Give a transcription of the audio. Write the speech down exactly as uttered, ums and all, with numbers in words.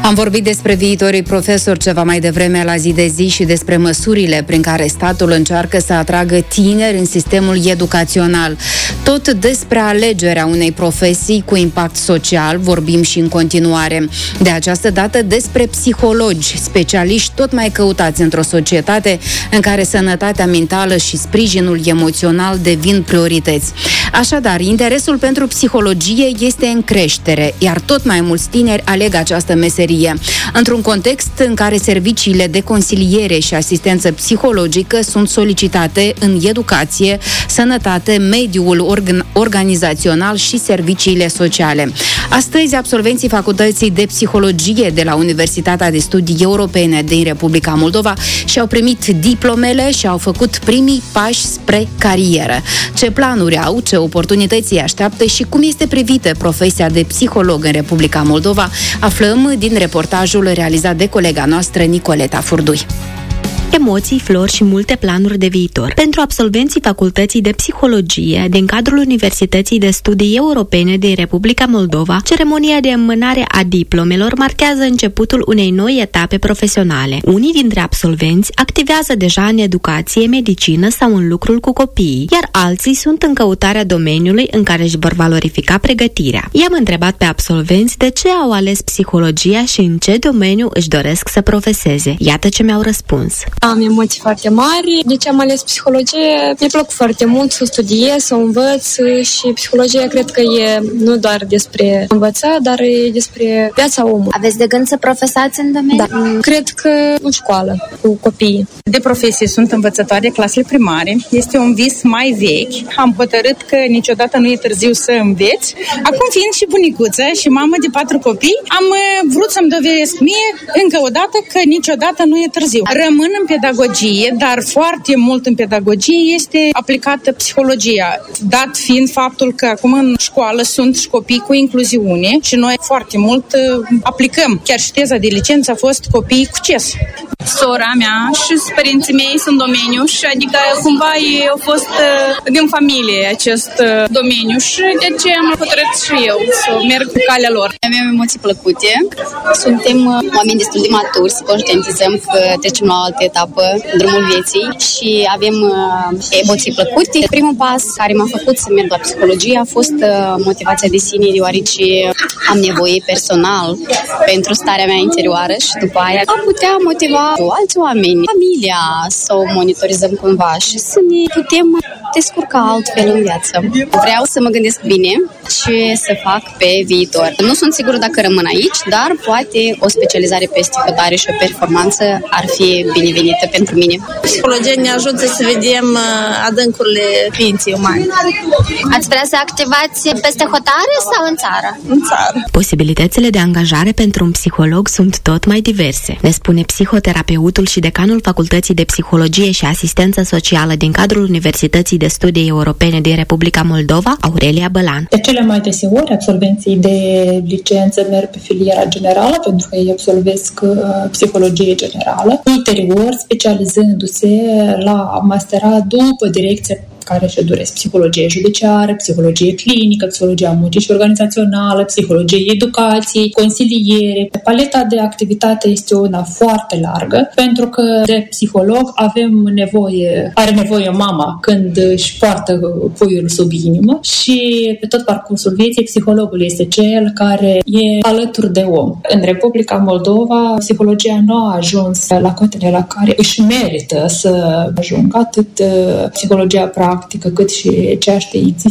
Am vorbit despre viitorii profesori ceva mai devreme la Zi de Zi și despre măsurile prin care statul încearcă să atragă tineri în sistemul educațional. Tot despre alegerea unei profesii cu impact social vorbim și în continuare. De această dată despre psihologi, specialiști tot mai căutați într-o societate în care sănătatea mentală și sprijinul emoțional devin priorități. Așadar, interesul pentru psihologie este în creștere, iar tot mai mulți tineri aleg această meserie. Într-un context în care serviciile de consiliere și asistență psihologică sunt solicitate în educație, sănătate, mediul organ- organizațional și serviciile sociale. Astăzi, absolvenții Facultății de Psihologie de la Universitatea de Studii Europene din Republica Moldova și-au primit diplomele și au făcut primii pași spre carieră. Ce planuri au, ce oportunități îi așteaptă și cum este privită profesia de psiholog în Republica Moldova, aflăm din reportajul realizat de colega noastră Nicoleta Furdui. Emoții, flori și multe planuri de viitor. Pentru absolvenții Facultății de Psihologie din cadrul Universității de Studii Europene din Republica Moldova, ceremonia de înmânare a diplomelor marchează începutul unei noi etape profesionale. Unii dintre absolvenți activează deja în educație, medicină sau în lucrul cu copiii, iar alții sunt în căutarea domeniului în care își vor valorifica pregătirea. I-am întrebat pe absolvenți de ce au ales psihologia și în ce domeniu își doresc să profeseze. Iată ce mi-au răspuns. Am emoții foarte mari. De ce am ales psihologie? Mi-a plăcut foarte mult să studiez, să învăț și psihologia cred că e nu doar despre învăța, dar e despre viața omului. Aveți de gând să profesați în domeniu? Da. Cred că în școală, cu copiii. De profesie sunt învățătoare clasele primare. Este un vis mai vechi. Am hotărât că niciodată nu e târziu să înveți. Acum fiind și bunicuță și mamă de patru copii, am vrut să-mi dovedesc mie încă o dată că niciodată nu e târziu. Rămân în pedagogie, dar foarte mult în pedagogie este aplicată psihologia, dat fiind faptul că acum în școală sunt și copii cu incluziune și noi foarte mult aplicăm. Chiar și teza de licență a fost copii cu C E S. Sora mea și părinții mei sunt în domeniu și adică cumva ei au fost din familie acest domeniu și de aceea am hotărât și eu să merg pe calea lor. Avem emoții plăcute, suntem oameni destul de maturi, să conștientizăm că trecem la o altă etapă în drumul vieții și avem emoții plăcute. Primul pas care m-a făcut să merg la psihologie a fost motivația de sine, deoarece am nevoie personal pentru starea mea interioară și după aia a putea motiva alți oameni, familia, să o monitorizăm cumva și să ne putem descurca altfel în viață. Vreau să mă gândesc bine ce să fac pe viitor. Nu sunt sigură dacă rămân aici, dar poate o specializare peste hotare și o performanță ar fi binevenită pentru mine. Psihologia ne ajută să vedem adâncurile ființei umane. Ați vrea să activați peste hotare sau în țară? În țară. Posibilitățile de angajare pentru un psiholog sunt tot mai diverse, ne spune psihoterapeutul și decanul Facultății de Psihologie și Asistență Socială din cadrul Universității de Studii Europene din Republica Moldova, Aurelia Bălan. De cele mai deseori, absolvenții de licență merg pe filiera generală, pentru că ei absolvesc psihologie generală, ulterior specializându-se la masterat după direcția care își doresc psihologie judiciară, psihologie clinică, psihologia muncii și organizațională, psihologie educației, consiliere. Paleta de activitate este una foarte largă, pentru că de psiholog avem nevoie, are nevoie mama când își poartă puiul sub inimă și pe tot parcursul vieții psihologul este cel care e alături de om. În Republica Moldova, psihologia nu a ajuns la cotele la care își merită să ajungă, atât psihologia practică cât și cea științifică.